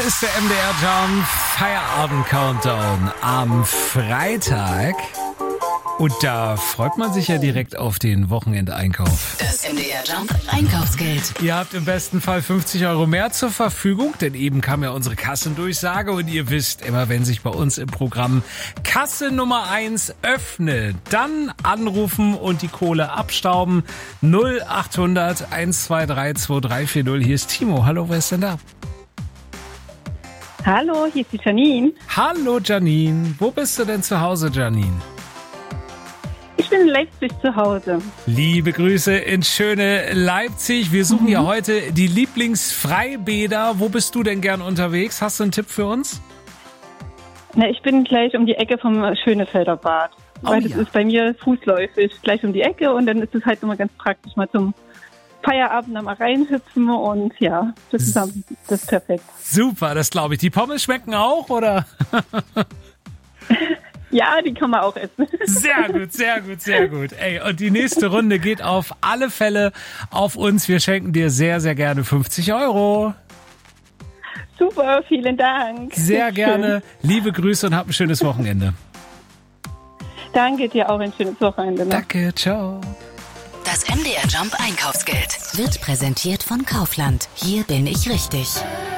ist der MDR Jump Feierabend Countdown am Freitag. Und da freut man sich ja direkt auf den Wochenendeinkauf. Das MDR Jump Einkaufsgeld. Ihr habt im besten Fall 50 € mehr zur Verfügung, denn eben kam ja unsere Kassendurchsage und ihr wisst, immer wenn sich bei uns im Programm Kasse Nummer 1 öffnet, dann anrufen und die Kohle abstauben. 0800 123 2340. Hier ist Timo. Hallo, wer ist denn da? Hallo, hier ist die Janine. Hallo Janine. Wo bist du denn zu Hause, Janine? Ich bin in Leipzig zu Hause. Liebe Grüße in schöne Leipzig. Wir suchen ja heute die Lieblingsfreibäder. Wo bist du denn gern unterwegs? Hast du einen Tipp für uns? Na, ich bin gleich um die Ecke vom Schönefelder Bad. Weil das ist bei mir fußläufig gleich um die Ecke und dann ist es halt immer ganz praktisch, mal zum Feierabend da mal reinhüpfen und ja, das ist perfekt. Super, das glaube ich. Die Pommes schmecken auch, oder? Ja, die kann man auch essen. Sehr gut, sehr gut, sehr gut. Ey, und die nächste Runde geht auf alle Fälle auf uns. Wir schenken dir sehr, sehr gerne 50 €. Super, vielen Dank. Sehr gerne. Liebe Grüße und hab ein schönes Wochenende. Danke dir auch, ein schönes Wochenende. Danke, ciao. Das MDR Jump Einkaufsgeld wird präsentiert von Kaufland. Hier bin ich richtig.